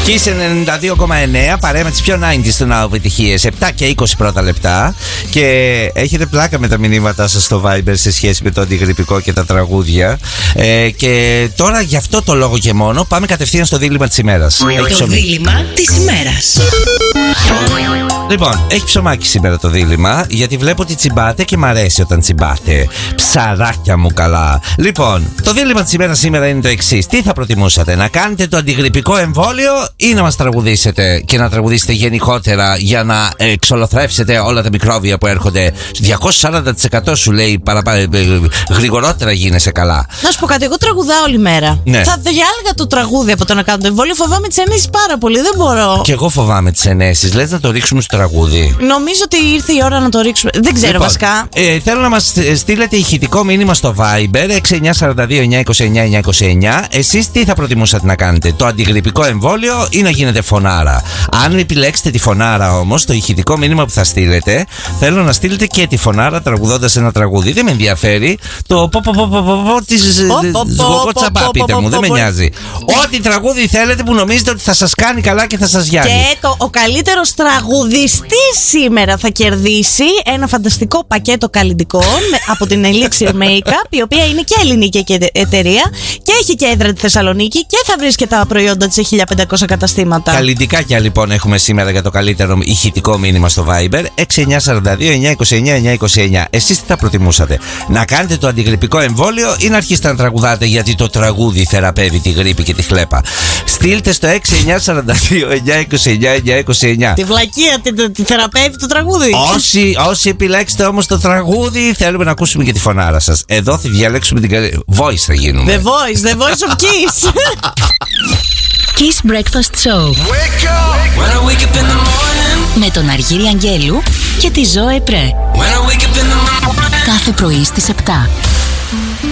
Kiss 92,9. Παρέα με τις πιο 90's των επιτυχίες. 7 και 20 πρώτα λεπτά. Και έχετε πλάκα με τα μηνύματά σας στο Viber σε σχέση με το αντιγρυπικό και τα τραγούδια. Και τώρα γι' αυτό το λόγο και μόνο πάμε κατευθείαν στο δίλημμα της ημέρας. Το δίλημμα της ημέρας. Λοιπόν, έχει ψωμάκι σήμερα το δίλημμα, γιατί βλέπω ότι τσιμπάτε και μ' αρέσει όταν τσιμπάτε. Ψαράκια μου καλά. Λοιπόν, το δίλημμα της ημέρας σήμερα είναι το εξής. Τι θα προτιμούσατε, να κάνετε το αντιγρυπικό εμβόλιο ή να μας τραγουδήσετε και να τραγουδήσετε γενικότερα για να εξολοθρεύσετε όλα τα μικρόβια που έρχονται? 240% σου λέει γρηγορότερα γίνεσαι καλά. Να σου πω κάτι, εγώ τραγουδάω όλη μέρα. Ναι. Θα διάλεγα το τραγούδι από το να κάνω το εμβόλιο. Φοβάμαι τις ενέσεις πάρα πολύ, δεν μπορώ. Και εγώ φοβάμαι τις ενέσεις. Λες να το ρίξουμε στο τραγούδι? Νομίζω ότι ήρθε η ώρα να το ρίξουμε. Δεν ξέρω, λοιπόν, βασικά. Θέλω να μας στείλετε ηχητικό μήνυμα στο Viber 6942-929-929. Εσείς τι θα προτιμούσατε να κάνετε, το αντιγρυπικό εμβόλιο ή να γίνετε φωνάρα? Αν επιλέξετε τη φωνάρα όμως, το ηχητικό μήνυμα που θα στείλετε, θέλω να στείλετε και τη φωνάρα τραγουδώντας ένα τραγούδι. Δεν με ενδιαφέρει το της Γοκοτσαμπά, πείτε μου, δεν με νοιάζει. Ό,τι τραγούδι θέλετε που νομίζετε ότι θα σας κάνει καλά και θα σας γιάνει. Και ο καλύτερος τραγουδιστής σήμερα θα κερδίσει ένα φανταστικό πακέτο καλλιτικών από την Elixir Makeup, η οποία είναι και ελληνική εταιρεία και έχει και έδρα τη Θεσσαλονίκη και θα βρεις και τα προϊόντα της σε 1500 καταστήματα. Καλλιτικάκια λοιπόν έχουμε σήμερα για το καλύτερο ηχητικό μήνυμα στο Viber 6942-929-929. Εσείς τι θα προτιμούσατε, να κάνετε το αντιγρυπικό εμβόλιο ή να αρχίσετε να τραγουδάτε, γιατί το τραγούδι θεραπεύει τη γρίπη και τη χλέπα? Στείλτε στο 6942-929-929. Τη βλακεία τη θεραπεύει το τραγούδι. Όσοι επιλέξετε όμως το τραγούδι, θέλουμε να ακούσουμε και τη φωνάρα σας. Εδώ θα διαλέξουμε την voice, θα γίνουμε. The voice of Kiss. Kiss Breakfast Show. Wake up. When I wake up in the morning. Με τον Αργύρη Αγγέλου και τη Ζωέ Πρέ. When I wake up in the morning. Κάθε πρωί στις 7.